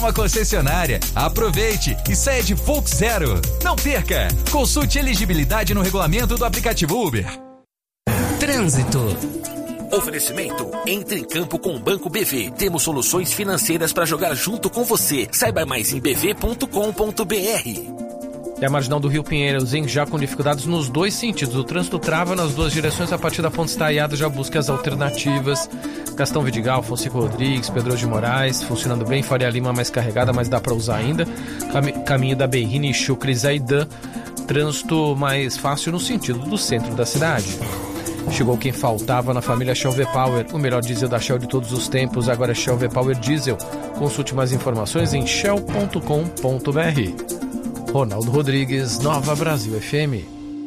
Uma concessionária. Aproveite e saia de Volks Zero. Não perca! Consulte elegibilidade no regulamento do aplicativo Uber. Trânsito. Oferecimento, entre em campo com o Banco BV. Temos soluções financeiras para jogar junto com você. Saiba mais em bv.com.br. É a marginal do Rio Pinheiros, já com dificuldades nos dois sentidos. O trânsito trava nas duas direções. A partir da Ponte Estaiada já busca as alternativas. Gastão Vidigal, Fonseca Rodrigues, Pedro de Moraes, funcionando bem. Faria Lima mais carregada, mas dá para usar ainda. Caminho da Berrini, Chucre e Zaidan. Trânsito mais fácil no sentido do centro da cidade. Chegou quem faltava na família Shell V-Power, o melhor diesel da Shell de todos os tempos. Agora é Shell V-Power Diesel. Consulte mais informações em shell.com.br. Ronaldo Rodrigues, Nova Brasil FM.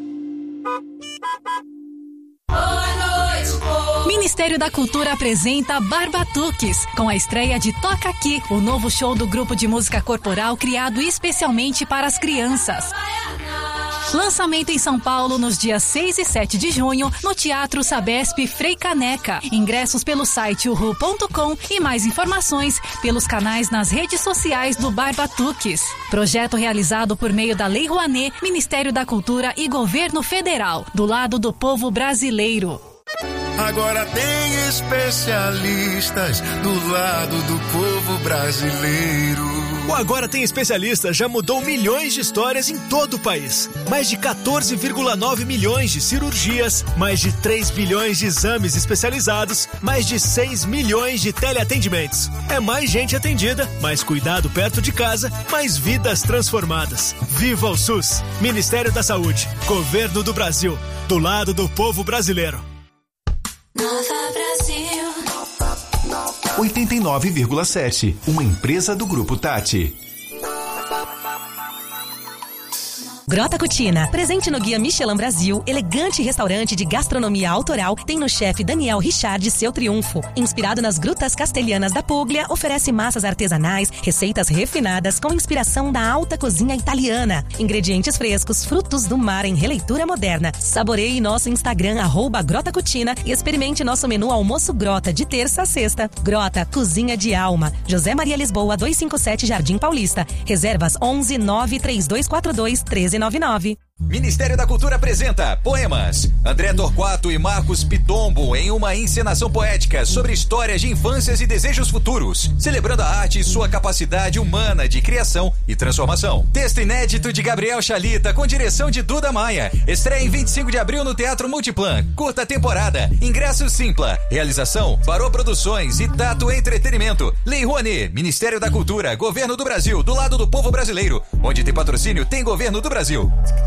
Ministério da Cultura apresenta Barbatuques, com a estreia de Toca Aqui, o novo show do grupo de música corporal criado especialmente para as crianças. Lançamento em São Paulo nos dias 6 e 7 de junho, no Teatro Sabesp Frei Caneca. Ingressos pelo site uhu.com e mais informações pelos canais nas redes sociais do Barbatuques. Projeto realizado por meio da Lei Rouanet, Ministério da Cultura e Governo Federal, do lado do povo brasileiro. Agora tem especialistas do lado do povo brasileiro. O Agora Tem Especialistas já mudou milhões de histórias em todo o país. Mais de 14,9 milhões de cirurgias, mais de 3 bilhões de exames especializados, mais de 6 milhões de teleatendimentos. É mais gente atendida, mais cuidado perto de casa, mais vidas transformadas. Viva o SUS! Ministério da Saúde, Governo do Brasil, do lado do povo brasileiro. Nova Brasil 89,7, uma empresa do Grupo Tati. Grota Cucina, presente no Guia Michelin Brasil, elegante restaurante de gastronomia autoral, tem no chefe Daniel Richard seu triunfo. Inspirado nas grutas castelhanas da Puglia, oferece massas artesanais, receitas refinadas com inspiração da alta cozinha italiana. Ingredientes frescos, frutos do mar em releitura moderna. Saboreie nosso Instagram, @Grota Cucina, e experimente nosso menu almoço Grota, de terça a sexta. Grota, cozinha de alma. José Maria Lisboa, 257 Jardim Paulista. Reservas 11 93242 1399. Ministério da Cultura apresenta Poemas. André Torquato e Marcos Pitombo em uma encenação poética sobre histórias de infâncias e desejos futuros, celebrando a arte e sua capacidade humana de criação e transformação. Texto inédito de Gabriel Chalita com direção de Duda Maia. Estreia em 25 de abril no Teatro Multiplan. Curta temporada. Ingresso Simpla. Realização Barô Produções e Tato Entretenimento. Lei Rouanet, Ministério da Cultura, Governo do Brasil, do lado do povo brasileiro. Onde tem patrocínio, tem Governo do Brasil.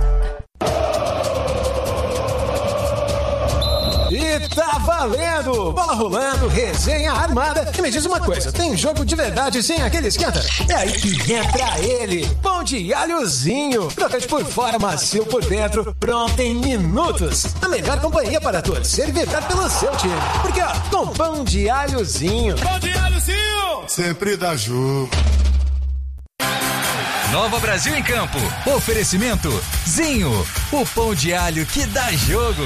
E tá valendo! Bola rolando, resenha armada. E me diz uma coisa, tem jogo de verdade sem aquele esquenta? É aí que entra ele, pão de alhozinho. Crocante por fora, macio por dentro, pronto em minutos. A melhor companhia para torcer e vibrar pelo seu time. Porque ó, com pão de alhozinho. Pão de alhozinho! Sempre dá jogo. Nova Brasil em Campo. Oferecimento Zinho, o pão de alho que dá jogo.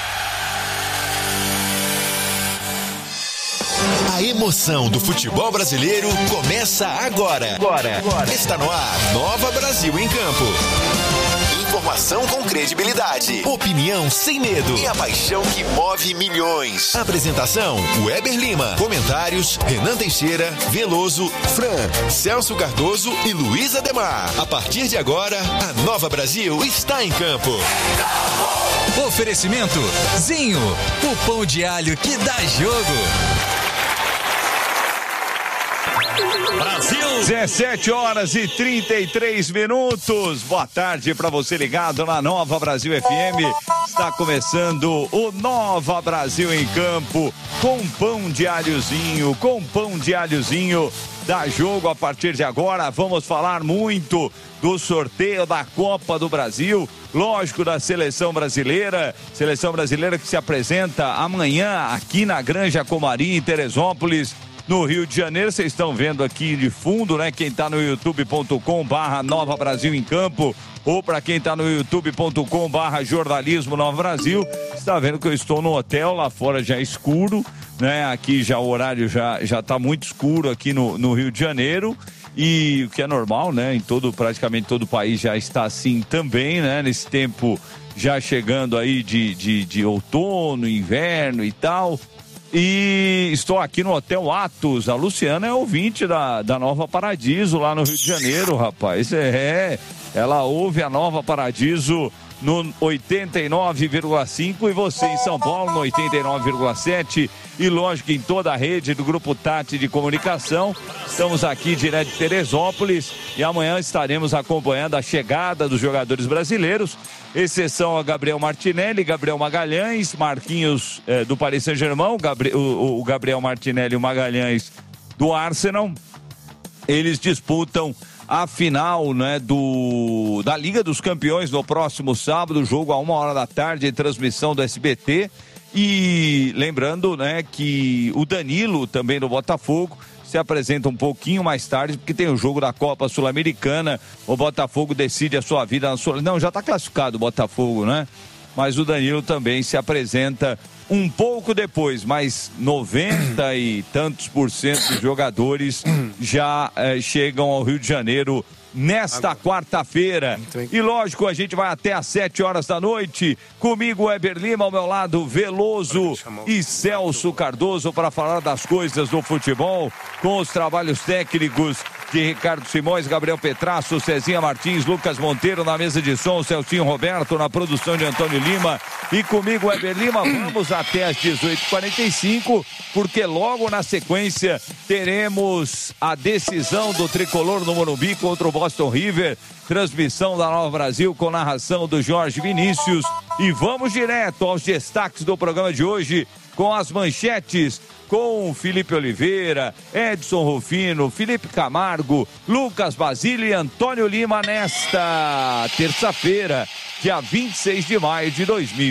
A emoção do futebol brasileiro começa agora. Está no ar, Nova Brasil em Campo. Informação com credibilidade, opinião sem medo e a paixão que move milhões. Apresentação, Weber Lima. Comentários, Renan Teixeira, Veloso, Fran, Celso Cardoso e Luiz Ademar. A partir de agora, a Nova Brasil está em campo. Oferecimento Zinho, o pão de alho que dá jogo. Brasil! 17h33. Boa tarde para você ligado na Nova Brasil FM. Está começando o Nova Brasil em Campo com pão de alhozinho. Dá jogo a partir de agora. Vamos falar muito do sorteio da Copa do Brasil. Lógico, da seleção brasileira que se apresenta amanhã aqui na Granja Comari, em Teresópolis, no Rio de Janeiro. Vocês estão vendo aqui de fundo, né? Quem está no youtube.com/Nova Brasil em Campo, ou para quem está no youtube.com/Jornalismo Nova Brasil, está vendo que eu estou no hotel, lá fora já é escuro, né? Aqui já o horário já está muito escuro aqui no Rio de Janeiro. E o que é normal, né? Praticamente todo o país já está assim também, né? Nesse tempo já chegando aí de outono, inverno e tal. E estou aqui no Hotel Atos. A Luciana é ouvinte da Nova Paradiso lá no Rio de Janeiro, rapaz. Ela ouve a Nova Paradiso no 89,5 e você em São Paulo no 89,7 e lógico em toda a rede do Grupo Tati de Comunicação. Estamos aqui direto de Teresópolis e amanhã estaremos acompanhando a chegada dos jogadores brasileiros, exceção a Gabriel Martinelli, Gabriel Magalhães, Marquinhos do Paris Saint-Germain, o Gabriel Martinelli e o Magalhães do Arsenal. Eles disputam a final, né, da Liga dos Campeões no próximo sábado, jogo a 13h, transmissão do SBT. E lembrando, né, que o Danilo, também do Botafogo, se apresenta um pouquinho mais tarde, porque tem o jogo da Copa Sul-Americana. O Botafogo decide a sua vida na Sul... Não, já está classificado o Botafogo, né? Mas o Danilo também se apresenta um pouco depois, mas 90 e tantos % dos jogadores já chegam ao Rio de Janeiro nesta quarta-feira. E lógico, a gente vai até às 7h da noite. Comigo, Weber Lima, ao meu lado, Veloso e Celso Cardoso, para falar das coisas do futebol, com os trabalhos técnicos de Ricardo Simões, Gabriel Petrasso, Cezinha Martins, Lucas Monteiro na mesa de som, Celcinho Roberto na produção de Antônio Lima e comigo, Weber Lima. Vamos até às 18h45, porque logo na sequência teremos a decisão do tricolor no Morumbi contra o Boston River, transmissão da Nova Brasil com narração do Jorge Vinícius. E vamos direto aos destaques do programa de hoje com as manchetes, com Felipe Oliveira, Edson Rufino, Felipe Camargo, Lucas Basílio e Antônio Lima nesta terça-feira, dia 26 de maio de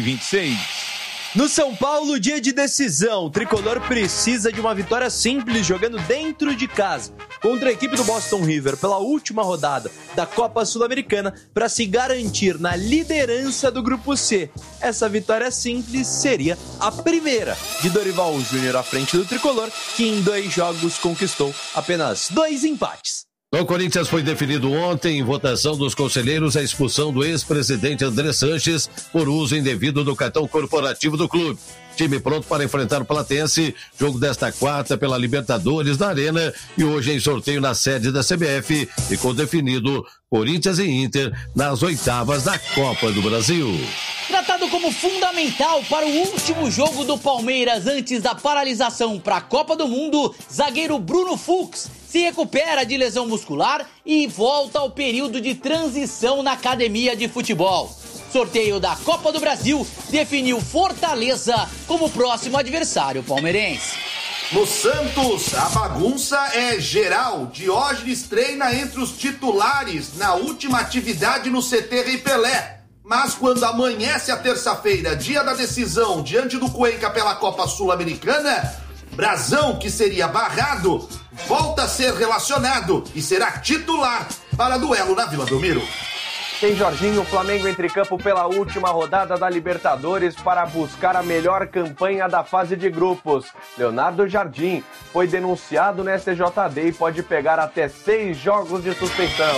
2026. No São Paulo, dia de decisão, o tricolor precisa de uma vitória simples jogando dentro de casa contra a equipe do Boston River pela última rodada da Copa Sul-Americana para se garantir na liderança do Grupo C. Essa vitória simples seria a primeira de Dorival Júnior à frente do tricolor, que em 2 jogos conquistou apenas 2 empates. No Corinthians foi definido ontem, em votação dos conselheiros, a expulsão do ex-presidente André Sanches por uso indevido do cartão corporativo do clube. Time pronto para enfrentar o Platense, jogo desta quarta pela Libertadores na Arena e hoje em sorteio na sede da CBF. Ficou definido Corinthians e Inter nas 8ª da Copa do Brasil. Tratado como fundamental para o último jogo do Palmeiras antes da paralisação para a Copa do Mundo, zagueiro Bruno Fux se recupera de lesão muscular e volta ao período de transição na academia de futebol. Sorteio da Copa do Brasil definiu Fortaleza como próximo adversário palmeirense. No Santos, a bagunça é geral. Diógenes treina entre os titulares na última atividade no CT Rei Pelé. Mas quando amanhece a terça-feira, dia da decisão, diante do Cuenca pela Copa Sul-Americana, Brazão, que seria barrado, volta a ser relacionado e será titular para duelo na Vila Belmiro. Tem Jorginho, o Flamengo entre campo pela última rodada da Libertadores para buscar a melhor campanha da fase de grupos. Leonardo Jardim foi denunciado na STJD e pode pegar até 6 jogos de suspensão.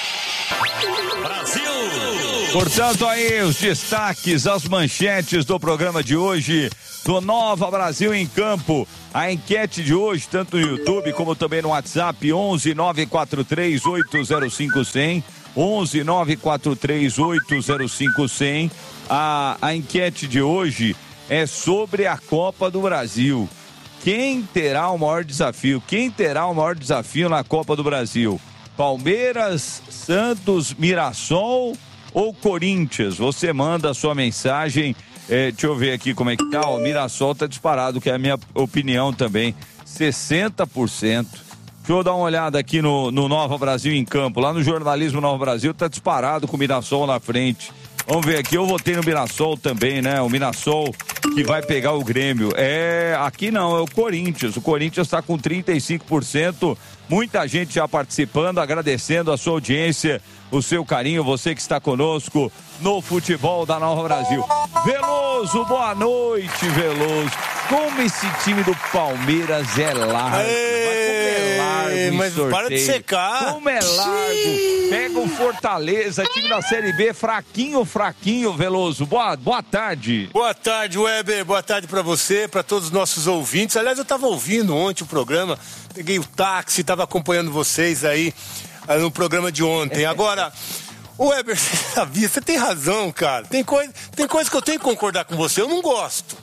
Brasil! Portanto, aí os destaques, as manchetes do programa de hoje do Nova Brasil em Campo. A enquete de hoje, tanto no YouTube como também no WhatsApp, 11 943 805 100. 11 943 805 100. A enquete de hoje é sobre a Copa do Brasil. Quem terá o maior desafio? Quem terá o maior desafio na Copa do Brasil? Palmeiras, Santos, Mirassol ou Corinthians? Você manda a sua mensagem. Deixa eu ver aqui como é que tá. O Mirassol tá disparado, que é a minha opinião também. 60%. Deixa eu dar uma olhada aqui no Nova Brasil em Campo. Lá no Jornalismo Nova Brasil tá disparado com o Mirassol na frente. Vamos ver aqui, eu votei no Mirassol também, né? O Mirassol que vai pegar o Grêmio. Aqui não, é o Corinthians. O Corinthians tá com 35%. Muita gente já participando, agradecendo a sua audiência, o seu carinho, você que está conosco no futebol da Nova Brasil. Veloso, boa noite, Veloso. Como esse time do Palmeiras é largo. Vai comer largo mas sorteio. Para de secar. Como é largo. Pega o Fortaleza, time da Série B, fraquinho, Veloso. Boa tarde. Boa tarde, Weber. Boa tarde para você, para todos os nossos ouvintes. Aliás, eu estava ouvindo ontem o programa, peguei o táxi, estava acompanhando vocês aí no programa de ontem. Agora, Weber, você tem razão, cara. Tem coisa que eu tenho que concordar com você. Eu não gosto.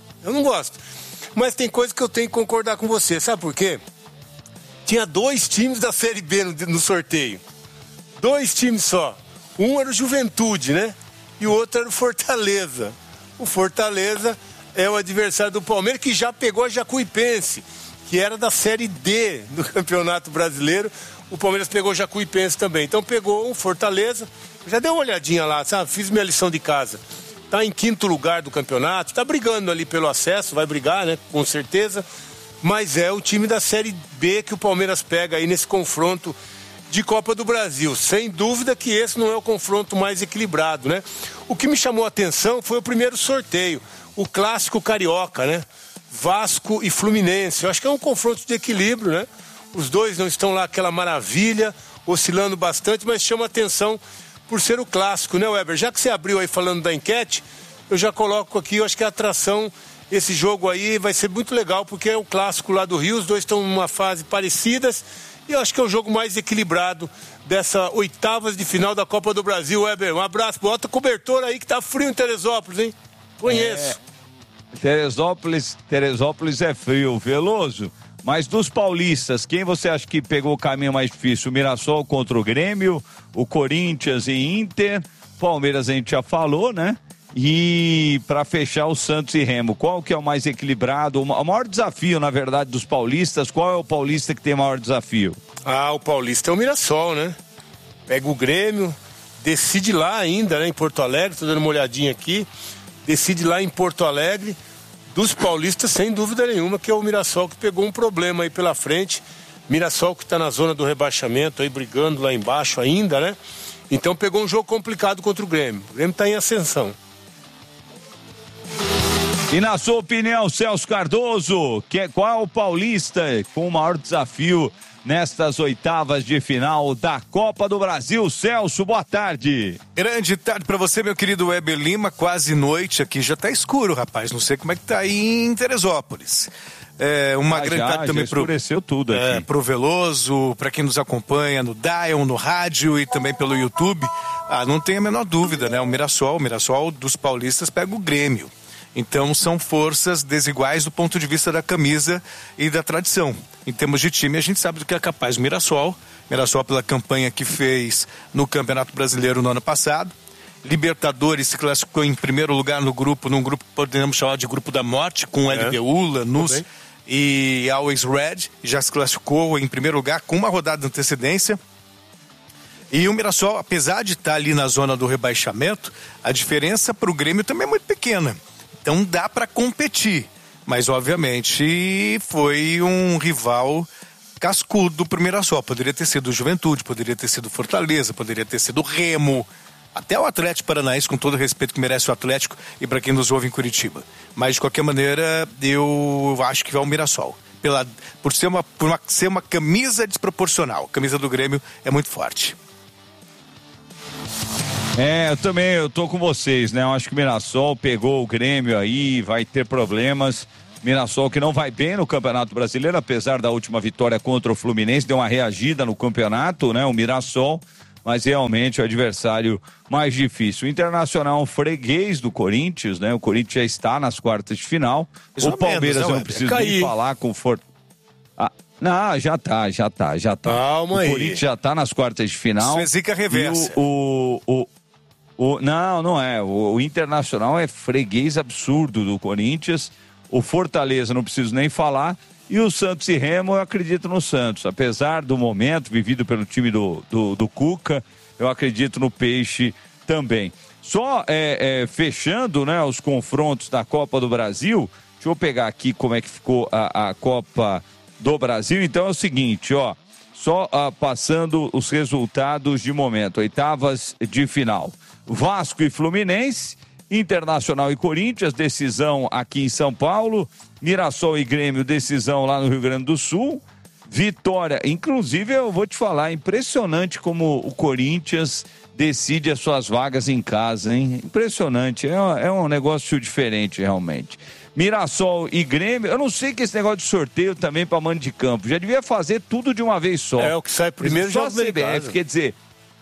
Mas tem coisa que eu tenho que concordar com você. Sabe por quê? Tinha 2 times da Série B no sorteio. 2 times só. Um era o Juventude, né? E o outro era o Fortaleza. O Fortaleza é o adversário do Palmeiras, que já pegou a Jacuipense, que era da Série D do Campeonato Brasileiro. O Palmeiras pegou o Jacuipense também. Então pegou o Fortaleza. Já dei uma olhadinha lá, sabe? Fiz minha lição de casa. Tá em 5º lugar do campeonato. Tá brigando ali pelo acesso. Vai brigar, né? Com certeza. Mas é o time da Série B que o Palmeiras pega aí nesse confronto de Copa do Brasil. Sem dúvida que esse não é o confronto mais equilibrado, né? O que me chamou a atenção foi o primeiro sorteio, o clássico carioca, né? Vasco e Fluminense. Eu acho que é um confronto de equilíbrio, né? Os dois não estão lá aquela maravilha, oscilando bastante, mas chama a atenção por ser o clássico, né, Weber? Já que você abriu aí falando da enquete, eu já coloco aqui, eu acho que a atração, esse jogo aí vai ser muito legal, porque é o clássico lá do Rio, os dois estão numa fase parecidas, e eu acho que é o jogo mais equilibrado dessa oitavas de final da Copa do Brasil, Weber. Um abraço, bota cobertor aí que tá frio em Teresópolis, hein? Conheço. Teresópolis é frio, Veloso. Mas dos paulistas, quem você acha que pegou o caminho mais difícil? O Mirassol contra o Grêmio, o Corinthians e Inter, Palmeiras a gente já falou, né? E para fechar o Santos e Remo, qual que é o mais equilibrado? O maior desafio, na verdade, dos paulistas, qual é o paulista que tem o maior desafio? O paulista é o Mirassol, né? Pega o Grêmio, decide lá ainda, né, em Porto Alegre, tô dando uma olhadinha aqui, decide lá em Porto Alegre. Dos paulistas, sem dúvida nenhuma, que é o Mirassol que pegou um problema aí pela frente. Mirassol que está na zona do rebaixamento, aí brigando lá embaixo ainda, né? Então pegou um jogo complicado contra o Grêmio. O Grêmio está em ascensão. E na sua opinião, Celso Cardoso, qual é o paulista com o maior desafio nestas oitavas de final da Copa do Brasil? Celso, boa tarde. Grande tarde para você, meu querido Weber Lima, quase noite aqui, já tá escuro, rapaz, não sei como é que tá aí em Teresópolis. Uma grande tarde também escureceu tudo aqui. Pro Veloso, para quem nos acompanha no Dial, no rádio e também pelo YouTube. Não tem a menor dúvida, né? O Mirassol dos paulistas pega o Grêmio. Então são forças desiguais do ponto de vista da camisa e da tradição. Em termos de time, a gente sabe do que é capaz o Mirassol pela campanha que fez no Campeonato Brasileiro no ano passado. Libertadores se classificou em primeiro lugar num grupo que podemos chamar de grupo da morte, com LDU, Lanús e Always Red. Já se classificou em primeiro lugar com uma rodada de antecedência. E o Mirassol, apesar de estar ali na zona do rebaixamento, a diferença para o Grêmio também é muito pequena. Então dá para competir, mas obviamente foi um rival cascudo pro Mirassol. Poderia ter sido o Juventude, poderia ter sido Fortaleza, poderia ter sido o Remo, até o Atlético Paranaense, com todo o respeito que merece o Atlético e para quem nos ouve em Curitiba. Mas de qualquer maneira, eu acho que vai o Mirassol. Por ser uma camisa desproporcional. A camisa do Grêmio é muito forte. Eu tô com vocês, né? Eu acho que o Mirassol pegou o Grêmio aí, vai ter problemas. Mirassol que não vai bem no Campeonato Brasileiro, apesar da última vitória contra o Fluminense, deu uma reagida no campeonato, né? O Mirassol, mas realmente o adversário mais difícil. O Internacional é um freguês do Corinthians, né? O Corinthians já está nas quartas de final. O Palmeiras eu não preciso nem falar com Não, já tá. Calma aí. O Corinthians já tá nas quartas de final. Isso é zica reversa. Não é. O Internacional é freguês absurdo do Corinthians. O Fortaleza, não preciso nem falar. E o Santos e Remo, eu acredito no Santos. Apesar do momento vivido pelo time do Cuca, eu acredito no Peixe também. Só fechando, né, os confrontos da Copa do Brasil, deixa eu pegar aqui como é que ficou a Copa do Brasil. Então é o seguinte, ó, só passando os resultados de momento, oitavas de final. Vasco e Fluminense, Internacional e Corinthians, decisão aqui em São Paulo, Mirassol e Grêmio, decisão lá no Rio Grande do Sul, vitória. Inclusive, eu vou te falar, impressionante como o Corinthians decide as suas vagas em casa, hein? Impressionante, é um negócio diferente, realmente. Mirassol e Grêmio, eu não sei que esse negócio de sorteio também para mando de campo, já devia fazer tudo de uma vez só. É o que sai primeiro, só já a CBF, quer dizer,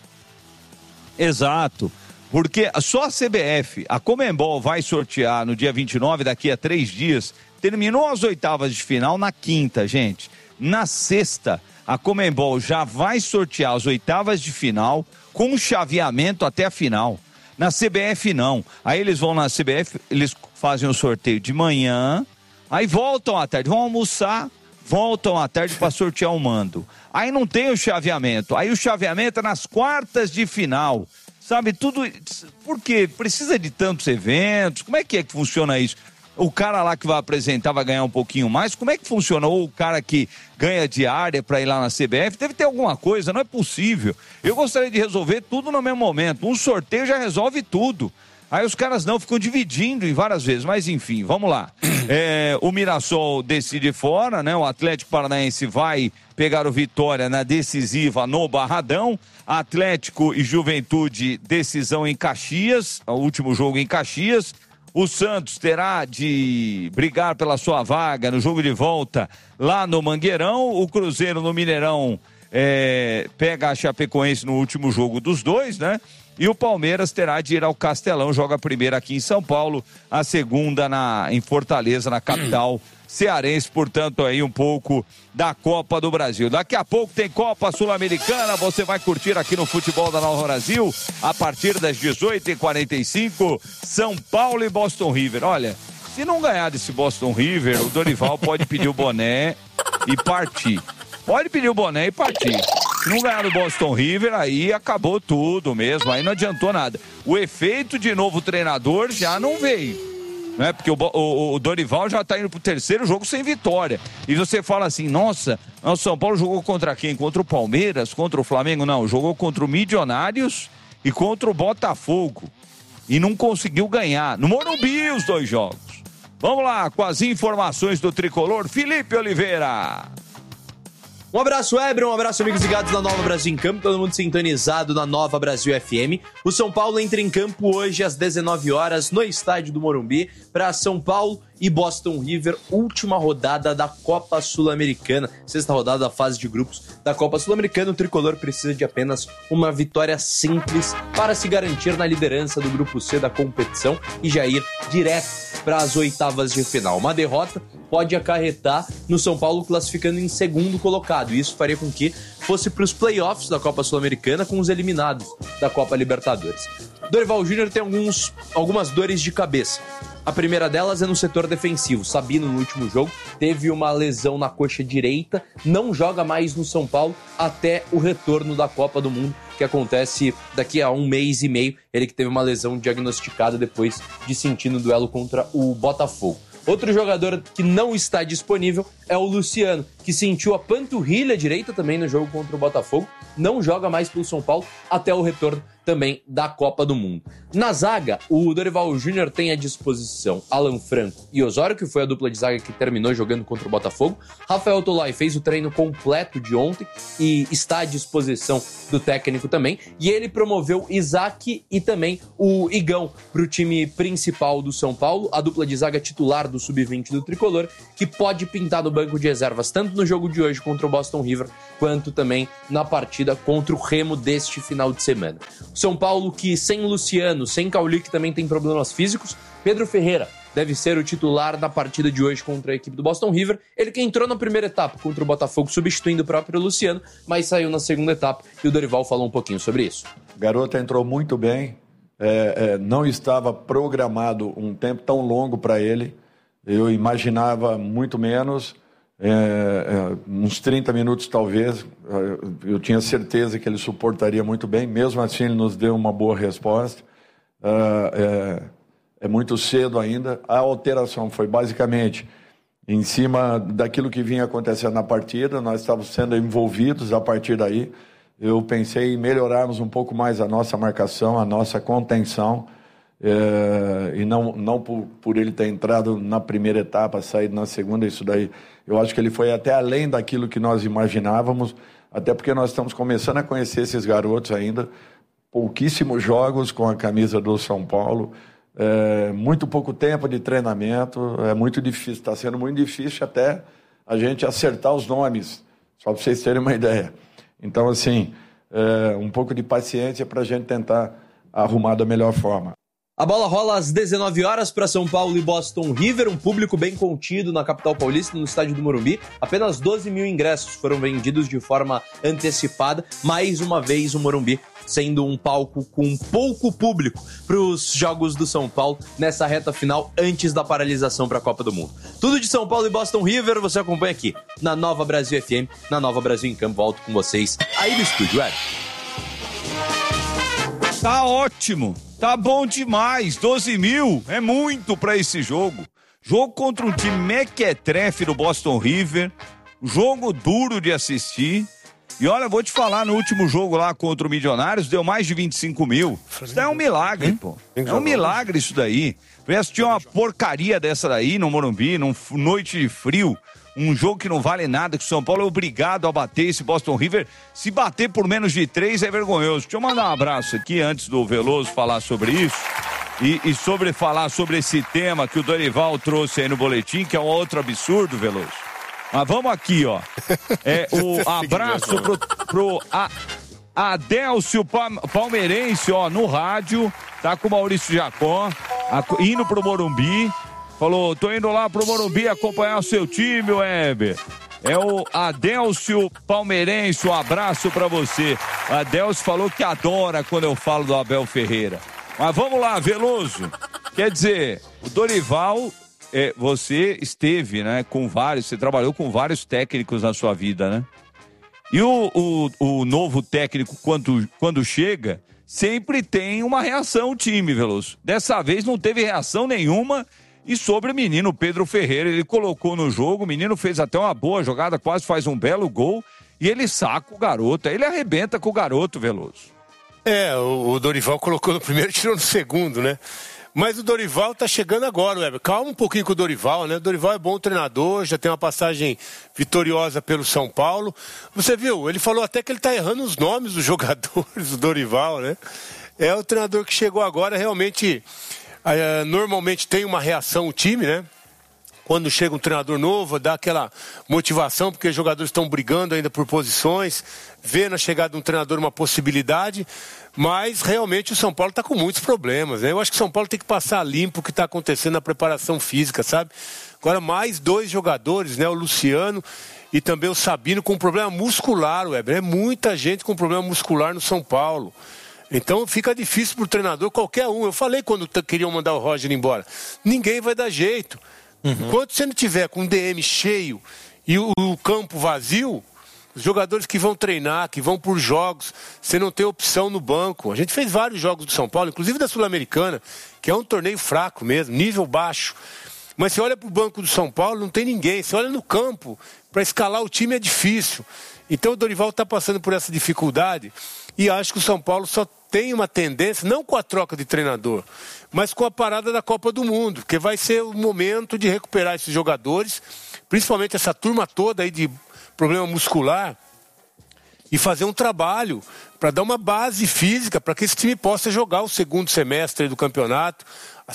exato, porque só a CBF, a Conmebol vai sortear no dia 29, daqui a 3 dias, terminou as oitavas de final na quinta, gente. Na sexta, a Conmebol já vai sortear as oitavas de final com chaveamento até a final. Na CBF não. Aí eles vão na CBF, eles fazem o sorteio de manhã, aí voltam à tarde, vão almoçar, voltam à tarde para sortear o mando. Aí não tem o chaveamento. Aí o chaveamento é nas quartas de final. Sabe, tudo... Por quê? Precisa de tantos eventos? Como é que funciona isso? O cara lá que vai apresentar vai ganhar um pouquinho mais? Como é que funciona? Ou o cara que ganha diária para ir lá na CBF? Deve ter alguma coisa, não é possível. Eu gostaria de resolver tudo no mesmo momento. Um sorteio já resolve tudo. Aí os caras não ficam dividindo em várias vezes. Mas enfim, vamos lá. O Mirassol decide fora, né? O Atlético Paranaense vai pegar o Vitória na decisiva no Barradão. Atlético e Juventude, decisão em Caxias. O último jogo em Caxias. O Santos terá de brigar pela sua vaga no jogo de volta lá no Mangueirão. O Cruzeiro no Mineirão pega a Chapecoense no último jogo dos dois, né? E o Palmeiras terá de ir ao Castelão, joga a primeira aqui em São Paulo, a segunda em Fortaleza, na capital cearense. Portanto, aí um pouco da Copa do Brasil. Daqui a pouco tem Copa Sul-Americana, você vai curtir aqui no Futebol da Nova Brasil, a partir das 18h45, São Paulo e Boston River. Olha, se não ganhar desse Boston River, o Dorival pode pedir o boné e partir. Pode pedir o boné e partir. Se não ganhar do Boston River, aí acabou tudo mesmo, aí não adiantou nada. O efeito de novo treinador já não veio, né? Porque o Dorival já está indo pro terceiro jogo sem vitória. E você fala assim, nossa, o São Paulo jogou contra quem? Contra o Palmeiras? Contra o Flamengo? Não, jogou contra o Milionários e contra o Botafogo. E não conseguiu ganhar. No Morumbi os 2 jogos. Vamos lá com as informações do Tricolor, Felipe Oliveira. Um abraço, Weber, um abraço, amigos ligados na Nova Brasil em Campo, todo mundo sintonizado na Nova Brasil FM. O São Paulo entra em campo hoje às 19 horas no estádio do Morumbi para São Paulo e Boston River, última rodada da Copa Sul-Americana, 6ª rodada da fase de grupos da Copa Sul-Americana. O Tricolor precisa de apenas uma vitória simples para se garantir na liderança do grupo C da competição e já ir direto para as oitavas de final. Uma derrota pode acarretar no São Paulo classificando em segundo colocado, e isso faria com que fosse para os playoffs da Copa Sul-Americana com os eliminados da Copa Libertadores. Dorival Júnior tem algumas dores de cabeça. A primeira delas é no setor defensivo. Sabino, no último jogo, teve uma lesão na coxa direita, não joga mais no São Paulo até o retorno da Copa do Mundo, que acontece daqui a 1 mês e meio. Ele que teve uma lesão diagnosticada depois de sentir no duelo contra o Botafogo. Outro jogador que não está disponível é o Luciano, que sentiu a panturrilha direita também no jogo contra o Botafogo. Não joga mais pelo São Paulo até o retorno também da Copa do Mundo. Na zaga, o Dorival Júnior tem à disposição Alan Franco e Osório, que foi a dupla de zaga que terminou jogando contra o Botafogo. Rafael Tolói fez o treino completo de ontem e está à disposição do técnico também. E ele promoveu Isaac e também o Igão para o time principal do São Paulo, a dupla de zaga titular do Sub-20 do Tricolor, que pode pintar no banco de reservas tanto no jogo de hoje contra o Boston River, quanto também na partida contra o Remo deste final de semana. São Paulo que sem Luciano, sem Cauli, que também tem problemas físicos, Pedro Ferreira deve ser o titular da partida de hoje contra a equipe do Boston River. Ele que entrou na primeira etapa contra o Botafogo substituindo o próprio Luciano, mas saiu na segunda etapa e o Dorival falou um pouquinho sobre isso. O garoto entrou muito bem, não estava programado um tempo tão longo para ele, eu imaginava muito menos, uns 30 minutos talvez, eu tinha certeza que ele suportaria muito bem, mesmo assim ele nos deu uma boa resposta. É muito cedo ainda. A alteração foi basicamente em cima daquilo que vinha acontecendo na partida, nós estávamos sendo envolvidos a partir daí. Eu pensei em melhorarmos um pouco mais a nossa marcação, a nossa contenção. e não por ele ter entrado na primeira etapa, saído na segunda, isso daí, eu acho que ele foi até além daquilo que nós imaginávamos, até porque nós estamos começando a conhecer esses garotos ainda, pouquíssimos jogos com a camisa do São Paulo, muito pouco tempo de treinamento, é muito difícil, está sendo muito difícil até a gente acertar os nomes, só para vocês terem uma ideia. Então, assim, um pouco de paciência para a gente tentar arrumar da melhor forma. A bola rola às 19 horas para São Paulo e Boston River, um público bem contido na capital paulista, no estádio do Morumbi. Apenas 12 mil ingressos foram vendidos de forma antecipada. Mais uma vez o Morumbi sendo um palco com pouco público para os jogos do São Paulo nessa reta final antes da paralisação para a Copa do Mundo. Tudo de São Paulo e Boston River você acompanha aqui na Nova Brasil FM, na Nova Brasil em Campo. Volto com vocês aí do estúdio, Tá ótimo, tá bom demais, 12 mil é muito pra esse jogo. Jogo contra um time mequetrefe do Boston River, jogo duro de assistir. E olha, vou te falar, no último jogo lá contra o Milionários, deu mais de 25 mil. Isso daí é um milagre, pô. É um milagre isso daí. Vai assistir uma porcaria dessa daí no Morumbi, noite de frio. Um jogo que não vale nada, que o São Paulo é obrigado a bater esse Boston River. Se bater por menos de 3 é vergonhoso. Deixa eu mandar um abraço aqui antes do Veloso falar sobre isso. E sobre falar sobre esse tema que o Dorival trouxe aí no boletim, que é um outro absurdo, Veloso. Mas vamos aqui, ó. O abraço pro Adélcio Palmeirense, ó, no rádio. Tá com o Maurício Jacó, indo pro Morumbi. Falou, tô indo lá pro Morumbi acompanhar o seu time, Weber. É o Adélcio Palmeirense, um abraço pra você. O Adélcio falou que adora quando eu falo do Abel Ferreira. Mas vamos lá, Veloso. Quer dizer, o Dorival, você esteve, né, você trabalhou com vários técnicos na sua vida, né? E o novo técnico, quando chega, sempre tem uma reação o time, Veloso. Dessa vez não teve reação nenhuma. E sobre o menino Pedro Ferreira, ele colocou no jogo, o menino fez até uma boa jogada, quase faz um belo gol, e ele saca o garoto, ele arrebenta com o garoto, Veloso. O Dorival colocou no primeiro e tirou no segundo, né? Mas o Dorival tá chegando agora, Weber. Calma um pouquinho com o Dorival, né? O Dorival é bom treinador, já tem uma passagem vitoriosa pelo São Paulo. Você viu, ele falou até que ele tá errando os nomes dos jogadores, o Dorival, né? É o treinador que chegou agora, realmente... normalmente tem uma reação o time, né? Quando chega um treinador novo, dá aquela motivação, porque os jogadores estão brigando ainda por posições, vê na chegada de um treinador uma possibilidade, mas realmente o São Paulo está com muitos problemas, né? Eu acho que o São Paulo tem que passar limpo o que está acontecendo na preparação física, sabe? Agora mais 2 jogadores, né? O Luciano e também o Sabino com problema muscular, Weber. É muita gente com problema muscular no São Paulo. Então fica difícil para o treinador, qualquer um. Eu falei quando queriam mandar o Roger embora. Ninguém vai dar jeito. Enquanto você não tiver com o DM cheio e o campo vazio, os jogadores que vão treinar, que vão por jogos, você não tem opção no banco. A gente fez vários jogos do São Paulo, inclusive da Sul-Americana, que é um torneio fraco mesmo, nível baixo. Mas você olha para o banco do São Paulo, não tem ninguém. Você olha no campo, para escalar o time é difícil. Então o Dorival está passando por essa dificuldade e acho que o São Paulo só tem uma tendência, não com a troca de treinador, mas com a parada da Copa do Mundo, porque vai ser o momento de recuperar esses jogadores, principalmente essa turma toda aí de problema muscular, e fazer um trabalho para dar uma base física para que esse time possa jogar o segundo semestre do campeonato,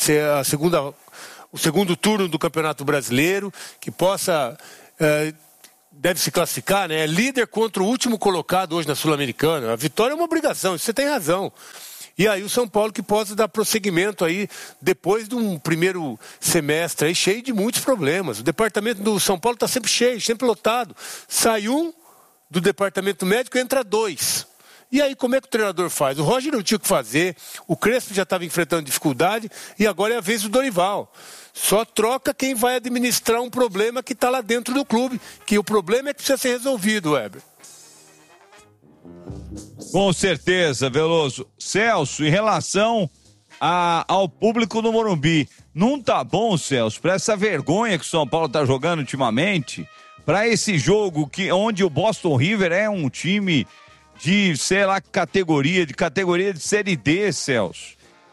o segundo turno do Campeonato Brasileiro, que possa... deve se classificar, né? É líder contra o último colocado hoje na Sul-Americana. A vitória é uma obrigação, isso você tem razão. E aí o São Paulo que possa dar prosseguimento aí, depois de um primeiro semestre aí cheio de muitos problemas. O departamento do São Paulo está sempre cheio, sempre lotado. Sai um do departamento médico, entra 2. E aí como é que o treinador faz? O Roger não tinha o que fazer, o Crespo já estava enfrentando dificuldade e agora é a vez do Dorival. Só troca quem vai administrar um problema que está lá dentro do clube, que o problema é que precisa ser resolvido, Weber. Com certeza, Veloso. Celso, em relação ao público no Morumbi, não tá bom, Celso, para essa vergonha que o São Paulo tá jogando ultimamente, para esse jogo onde o Boston River é um time de, sei lá, categoria de Série D, Celso.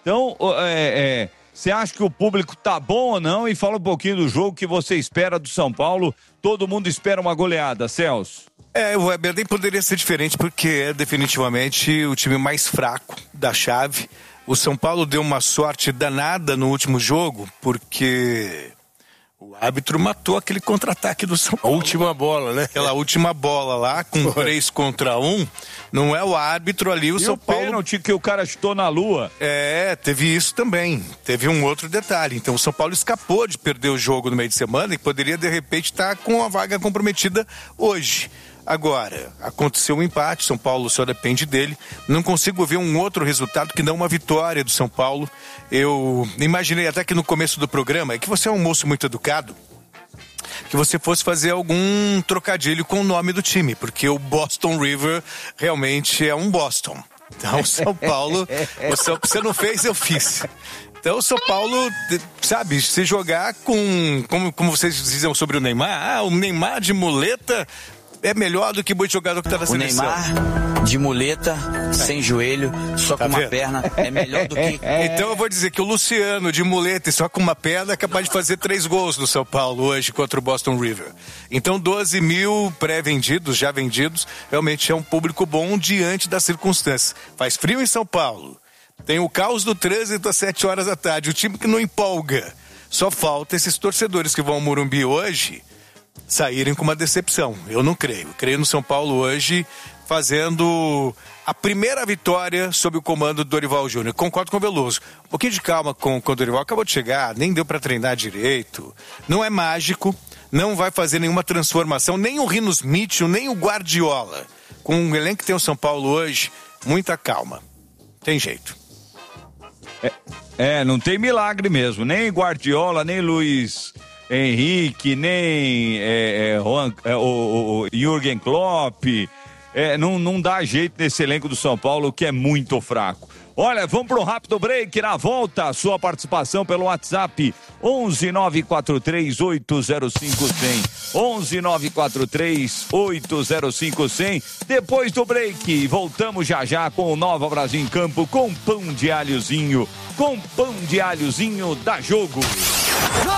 Então, você acha que o público tá bom ou não? E fala um pouquinho do jogo que você espera do São Paulo. Todo mundo espera uma goleada, Celso. O Weber nem poderia ser diferente porque é definitivamente o time mais fraco da chave. O São Paulo deu uma sorte danada no último jogo porque o árbitro matou aquele contra-ataque do São Paulo. A última bola, né? Aquela última bola lá, com 3 contra 1. Não é o árbitro ali, o São Paulo... pênalti que o cara chutou na lua. Teve isso também. Teve um outro detalhe. Então o São Paulo escapou de perder o jogo no meio de semana e poderia, de repente, estar com a vaga comprometida hoje. Agora, aconteceu um empate, São Paulo só depende dele. Não consigo ver um outro resultado que não uma vitória do São Paulo. Eu imaginei até que no começo do programa, que você é um moço muito educado, que você fosse fazer algum trocadilho com o nome do time, porque o Boston River realmente é um Boston. Então, o São Paulo, você não fez, eu fiz. Então, o São Paulo, sabe, se jogar como vocês diziam sobre o Neymar, o Neymar de muleta é melhor do que muito jogador que está na seleção. O Neymar de muleta, sem joelho, só com uma perna, é melhor do que... Então eu vou dizer que o Luciano de muleta e só com uma perna é capaz de fazer 3 gols no São Paulo hoje contra o Boston River. Então 12 mil pré-vendidos, já vendidos, realmente é um público bom diante das circunstâncias. Faz frio em São Paulo, tem o caos do trânsito às 7 horas da tarde, o time que não empolga. Só falta esses torcedores que vão ao Morumbi hoje saírem com uma decepção. Eu não creio. Creio no São Paulo hoje fazendo a primeira vitória sob o comando do Dorival Júnior. Concordo com o Veloso. Um pouquinho de calma com o Dorival. Acabou de chegar, nem deu para treinar direito. Não é mágico, não vai fazer nenhuma transformação, nem o Rinos Mitchell, nem o Guardiola. Com o elenco que tem o São Paulo hoje, muita calma. Tem jeito. Não tem milagre mesmo. Nem Guardiola, nem Luiz Henrique, nem o Jürgen Klopp, não dá jeito nesse elenco do São Paulo, que é muito fraco. Olha, vamos para um rápido break. Na volta, sua participação pelo WhatsApp 11 943 805 100. 11 943 805 100. Depois do break, voltamos já com o Nova Brasil em Campo com pão de alhozinho. Com pão de alhozinho da Jogo.